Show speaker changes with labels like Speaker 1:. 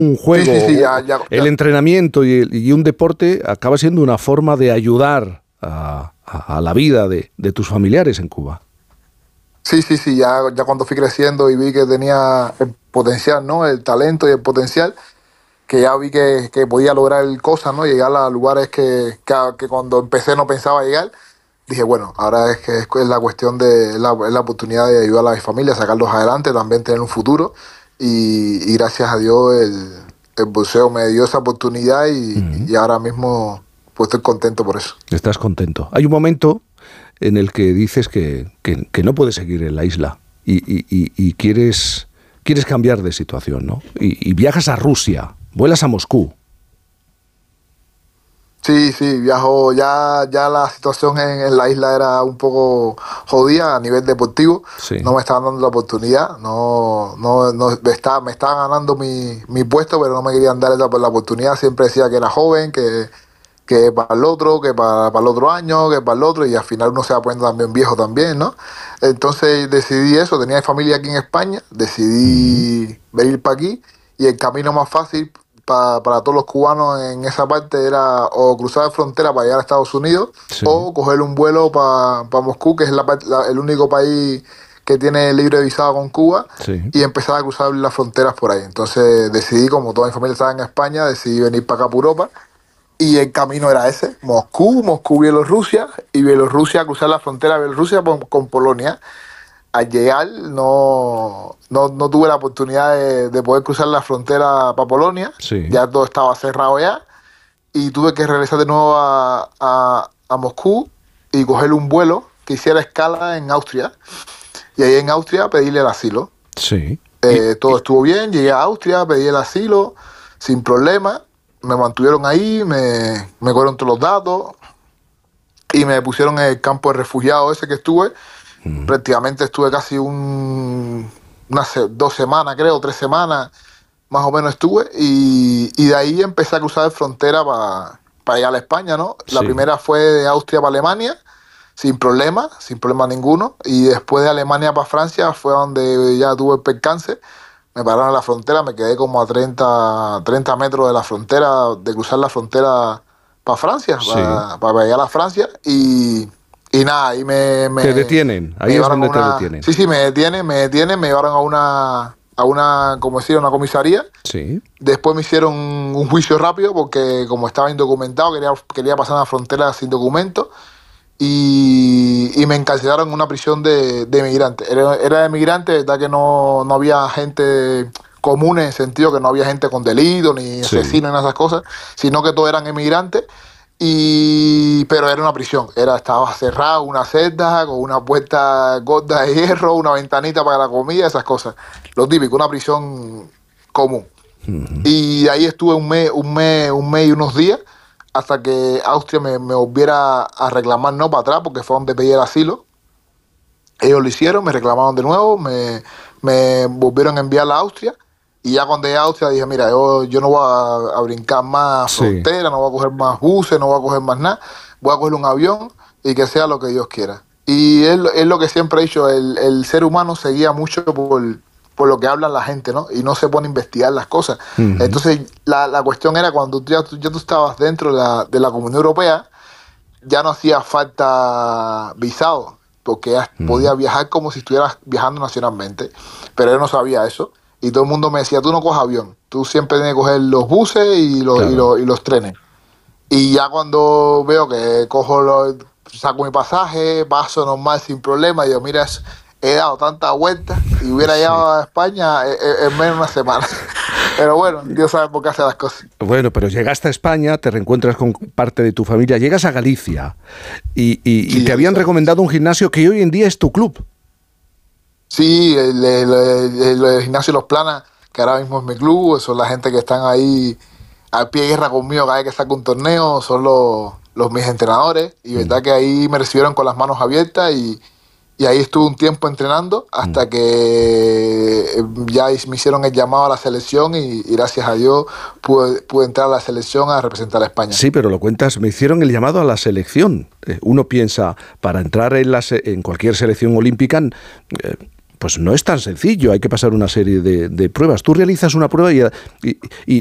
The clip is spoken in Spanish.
Speaker 1: un juego, el entrenamiento y un deporte acaba siendo una forma de ayudar a la vida de tus familiares en Cuba.
Speaker 2: Sí, ya cuando fui creciendo y vi que tenía el potencial, ¿no? El talento y el potencial, que ya vi que podía lograr cosas, ¿no? Llegar a lugares que cuando empecé no pensaba llegar. Dije, bueno, ahora es la cuestión de la oportunidad de ayudar a mi familia, sacarlos adelante, también tener un futuro. Y gracias a Dios el boxeo me dio esa oportunidad y ahora mismo pues estoy contento por eso.
Speaker 1: Estás contento. Hay un momento en el que dices que no puedes seguir en la isla y quieres cambiar de situación, ¿no? Y viajas a Rusia, vuelas a Moscú.
Speaker 2: Sí, viajo. Ya la situación en la isla era un poco jodida a nivel deportivo.
Speaker 1: Sí.
Speaker 2: No me estaban dando la oportunidad. No me estaban ganando mi puesto, pero no me querían dar la oportunidad. Siempre decía que era joven, que para el otro, que para el otro año, que para el otro, y al final uno se va poniendo también viejo también, ¿no? Entonces decidí eso. Tenía familia aquí en España, decidí venir para aquí, y el camino más fácil para todos los cubanos en esa parte era o cruzar la frontera para llegar a Estados Unidos,
Speaker 1: sí,
Speaker 2: o coger un vuelo para Moscú, que es el único país que tiene libre visado con Cuba,
Speaker 1: sí,
Speaker 2: y empezar a cruzar las fronteras por ahí. Entonces decidí, como toda mi familia estaba en España, decidí venir para acá, para Europa, y el camino era ese: Moscú, Bielorrusia, y Bielorrusia, cruzar la frontera de Bielorrusia con Polonia. Al llegar no tuve la oportunidad de poder cruzar la frontera para Polonia.
Speaker 1: sí.
Speaker 2: Ya todo estaba cerrado ya, y tuve que regresar de nuevo a Moscú y coger un vuelo que hiciera escala en Austria, y ahí en Austria pedirle el asilo.
Speaker 1: Sí.
Speaker 2: Todo estuvo bien, llegué a Austria, pedí el asilo sin problema, me mantuvieron ahí, me cogieron todos los datos y me pusieron en el campo de refugiados ese que estuve. Prácticamente estuve casi unas 2 semanas, creo, 3 semanas, más o menos estuve, y de ahí empecé a cruzar la frontera para llegar a España, ¿no?
Speaker 1: Sí.
Speaker 2: La primera fue de Austria para Alemania, sin problema ninguno, y después de Alemania para Francia fue donde ya tuve el percance. Me pararon en la frontera, me quedé como a 30 metros de la frontera, de cruzar la frontera para Francia,
Speaker 1: sí,
Speaker 2: para llegar a Francia, y nada, ahí
Speaker 1: te detienen, ahí es donde te detienen.
Speaker 2: Sí, me detienen, me llevaron a una como decía, una comisaría.
Speaker 1: Sí.
Speaker 2: Después me hicieron un juicio rápido porque como estaba indocumentado, quería pasar la frontera sin documento, y me encarcelaron en una prisión de inmigrantes. Era de inmigrantes, verdad que no había gente común, en el sentido que no había gente con delito, ni asesinos, ni esas cosas, sino que todos eran inmigrantes. Pero era una prisión, estaba cerrado, una celda con una puerta gorda de hierro, una ventanita para la comida, esas cosas. Lo típico, una prisión común. Y ahí estuve un mes y unos días, hasta que Austria me volviera a reclamar, no para atrás, porque fue donde pedí el asilo. Ellos lo hicieron, me reclamaron de nuevo, me volvieron a enviar a Austria. Y ya cuando llegué a Austria dije, mira, yo no voy a brincar más frontera, no voy a coger más buses, no voy a coger más nada, voy a coger un avión y que sea lo que Dios quiera. Y es lo que siempre he dicho, el ser humano se guía mucho por lo que habla la gente, ¿no? Y no se pone a investigar las cosas. Entonces la cuestión era, cuando ya tú estabas dentro de la Comunidad Europea, ya no hacía falta visado, porque ya podías viajar como si estuvieras viajando nacionalmente. Pero yo no sabía eso. Y todo el mundo me decía, tú no coges avión, tú siempre tienes que coger los buses y los trenes. Y ya cuando veo que saco mi pasaje, paso normal sin problema, y digo, mira, he dado tantas vueltas y hubiera llegado a España en menos de una semana. Pero bueno, Dios sabe por qué hace las cosas.
Speaker 1: Bueno, pero llegaste a España, te reencuentras con parte de tu familia, llegas a Galicia y te habían recomendado un gimnasio que hoy en día es tu club.
Speaker 2: Sí, el gimnasio Los Planas, que ahora mismo es mi club, son la gente que están ahí al pie de guerra conmigo cada vez que saco un torneo, son los mis entrenadores, y verdad que ahí me recibieron con las manos abiertas, y ahí estuve un tiempo entrenando hasta que ya me hicieron el llamado a la selección, y gracias a Dios pude entrar a la selección a representar a España.
Speaker 1: Sí, pero lo cuentas, me hicieron el llamado a la selección. Uno piensa, para entrar en cualquier selección olímpica, pues no es tan sencillo, hay que pasar una serie de pruebas. Tú realizas una prueba y